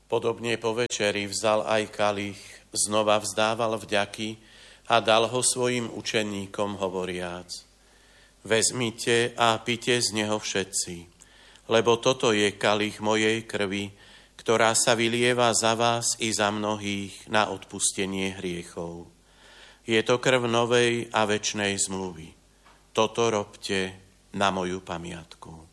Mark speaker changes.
Speaker 1: Podobne po večeri vzal aj kalich, znova vzdával vďaky a dal ho svojim učeníkom hovoriac: Vezmite a pite z neho všetci, lebo toto je kalich mojej krvi, ktorá sa vylieva za vás i za mnohých na odpustenie hriechov. Je to krv novej a večnej zmluvy. Toto robte na moju pamiatku.